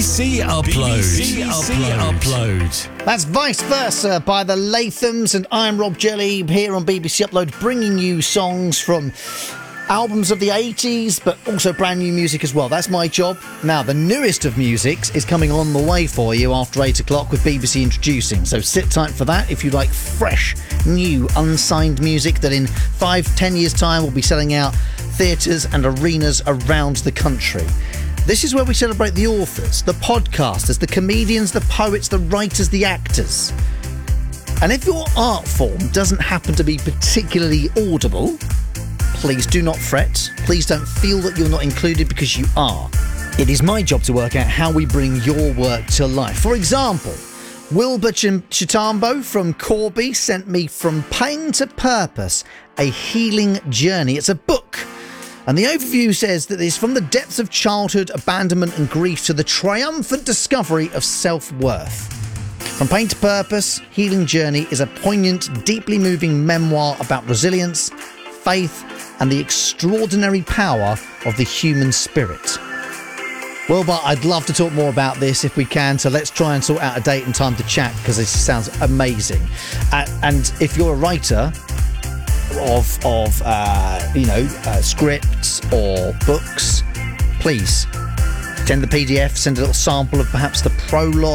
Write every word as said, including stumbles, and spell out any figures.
C Upload. B B C Upload. Upload. That's Vice Versa by the Lathams, and I'm Rob Jelly here on B B C Upload, bringing you songs from albums of the eighties, but also brand new music as well. That's my job. Now, the newest of music is coming on the way for you after eight o'clock with B B C Introducing. So sit tight for that if you like fresh, new, unsigned music that in five, ten years' time will be selling out theatres and arenas around the country. This is where we celebrate the authors, the podcasters, the comedians, the poets, the writers, the actors. And if your art form doesn't happen to be particularly audible, please do not fret. Please don't feel that you're not included, because you are. It is my job to work out how we bring your work to life. For example, Wilbur Ch- Chitambo from Corby sent me From Pain to Purpose, A Healing Journey. It's a book. And the overview says that it's from the depths of childhood, abandonment and grief to the triumphant discovery of self-worth. From Pain to Purpose, Healing Journey is a poignant, deeply moving memoir about resilience, faith and the extraordinary power of the human spirit. Well, but I'd love to talk more about this if we can, so let's try and sort out a date and time to chat, because this sounds amazing. Uh, and if you're a writer of, of uh, you know, uh, scripts or books, please send the P D F, send a little sample of perhaps the prologue